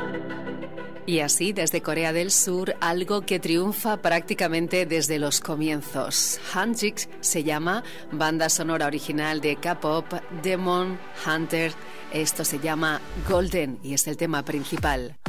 Y así, desde Corea del Sur, algo que triunfa prácticamente desde los comienzos. Hanjik se llama, banda sonora original de K-pop Demon Hunter. Esto se llama Golden y es el tema principal.